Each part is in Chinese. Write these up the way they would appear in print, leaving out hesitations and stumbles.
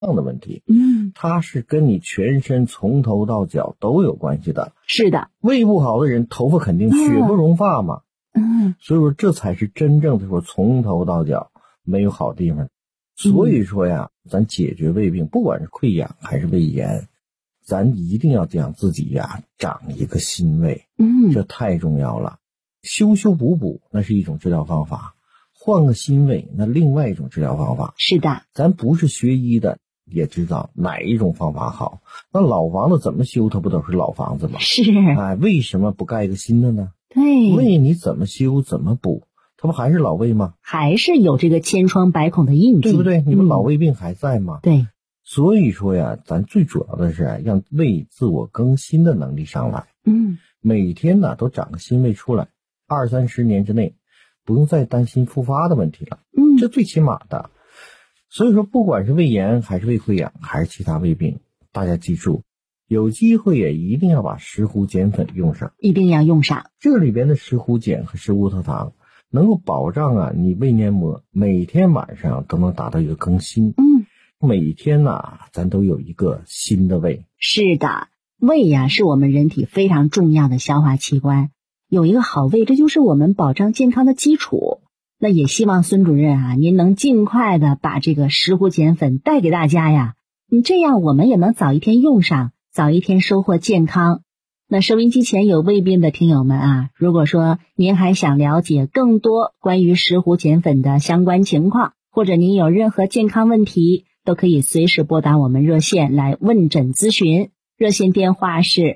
的问题，它是跟你全身从头到脚都有关系的。 是的， 胃不好的人头发肯定雪不容发嘛。所以说这才是真正的说从头到脚没有好地方。所以说呀，咱解决胃病，不管是溃疡还是胃炎，咱一定要让自己呀长一个新胃。这太重要了。修修补补那是一种治疗方法，换个新胃那另外一种治疗方法。 是的， 咱不是学医的也知道哪一种方法好。那老房子怎么修它不都是老房子吗？ 是。 为什么不盖个新的呢？ 对， 胃你怎么修怎么补，它不还是老胃吗？ 还是有这个千疮百孔的印记， 对不对？你们老胃病还在吗？ 对。 所以说呀，咱最主要的是让胃自我更新的能力上来。每天呢都长个新胃出来，20-30年之内不用再担心复发的问题了。这最起码的。所以说不管是胃炎还是胃溃疡还是其他胃病，大家记住，有机会也一定要把石斛碱粉用上， 一定要用上。 这里边的石斛碱和石斛特糖能够保障你胃黏膜每天晚上都能达到一个更新。每天咱都有一个新的胃。 是的，胃呀是我们人体非常重要的消化器官，有一个好胃，这就是我们保障健康的基础。那也希望孙主任您能尽快的把这个石斛碱粉带给大家呀，这样我们也能早一天用上，早一天收获健康。那收音机前有胃病的听友们如果说您还想了解更多关于石斛碱粉的相关情况，或者您有任何健康问题，都可以随时拨打我们热线来问诊咨询。热线电话是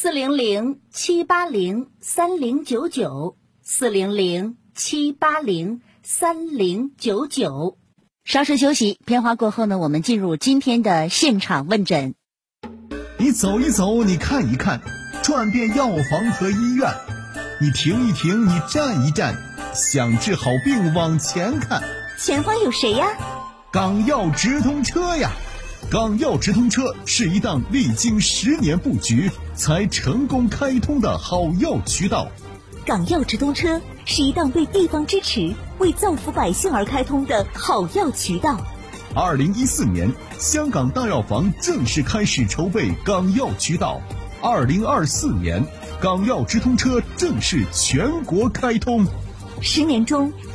400-780-3099 400-780-3099。稍事休息，片花过后呢，我们进入今天的现场问诊。 你走一走，你看一看，转遍药房和医院，你停一停，你站一站，想治好病往前看。 前方有谁呀？ 港药直通车呀！港药直通车是一档历经10年布局才成功开通的好药渠道。 港药直通车是一档为地方支持、为造福百姓而开通的好药渠道。 2014年，香港大药房正式开始筹备港药渠道。2024年，港药直通车正式全国开通。 10年中，